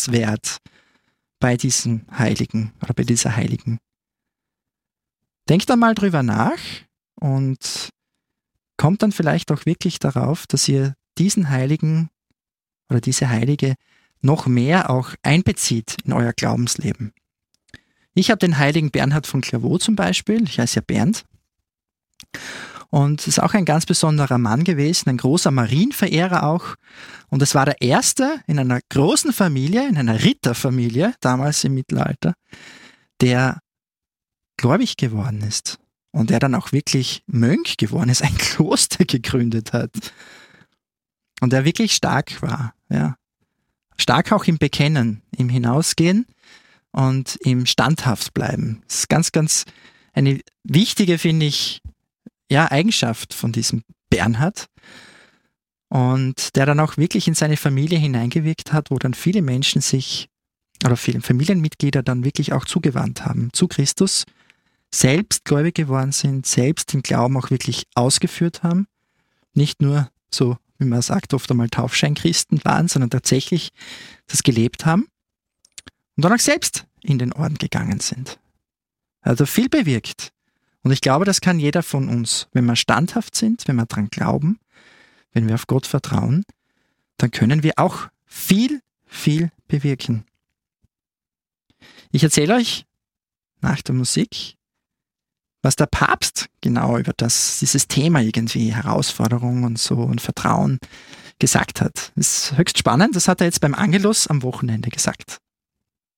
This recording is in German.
bewundernswert bei diesem Heiligen oder bei dieser Heiligen? Denkt einmal drüber nach und kommt dann vielleicht auch wirklich darauf, dass ihr diesen Heiligen oder diese Heilige noch mehr auch einbezieht in euer Glaubensleben. Ich habe den heiligen Bernhard von Clairvaux zum Beispiel, ich heiße ja Bernd, und ist auch ein ganz besonderer Mann gewesen, ein großer Marienverehrer auch. Und es war der erste in einer großen Familie, in einer Ritterfamilie, damals im Mittelalter, der gläubig geworden ist. Und der dann auch wirklich Mönch geworden ist, ein Kloster gegründet hat. Und der wirklich stark war. Ja. Stark auch im Bekennen, im Hinausgehen und im standhaft bleiben. Das ist ganz, ganz eine wichtige, finde ich, ja, Eigenschaft von diesem Bernhard. Und der dann auch wirklich in seine Familie hineingewirkt hat, wo dann viele Menschen sich, oder viele Familienmitglieder dann wirklich auch zugewandt haben zu Christus, selbst gläubig geworden sind, selbst den Glauben auch wirklich ausgeführt haben. Nicht nur so, wie man sagt, oft einmal Taufscheinchristen waren, sondern tatsächlich das gelebt haben und dann auch selbst in den Orden gegangen sind. Also viel bewirkt. Und ich glaube, das kann jeder von uns. Wenn wir standhaft sind, wenn wir dran glauben, wenn wir auf Gott vertrauen, dann können wir auch viel, viel bewirken. Ich erzähle euch nach der Musik, was der Papst genau über dieses Thema irgendwie, Herausforderung und so und Vertrauen gesagt hat. Das ist höchst spannend. Das hat er jetzt beim Angelus am Wochenende gesagt.